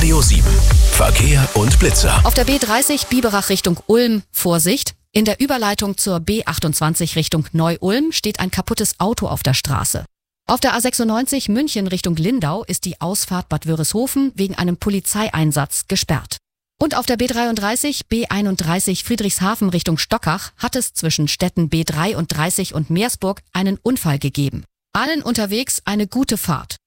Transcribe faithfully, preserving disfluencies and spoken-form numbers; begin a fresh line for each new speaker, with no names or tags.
Radio sieben. Verkehr und Blitzer.
Auf der B dreißig Biberach Richtung Ulm, Vorsicht. In der Überleitung zur B achtundzwanzig Richtung Neu-Ulm steht ein kaputtes Auto auf der Straße. Auf der A sechsundneunzig München Richtung Lindau ist die Ausfahrt Bad Wörishofen wegen einem Polizeieinsatz gesperrt. Und auf der B dreiunddreißig B einunddreißig Friedrichshafen Richtung Stockach hat es zwischen Städten B dreiunddreißig und Meersburg einen Unfall gegeben. Allen unterwegs eine gute Fahrt.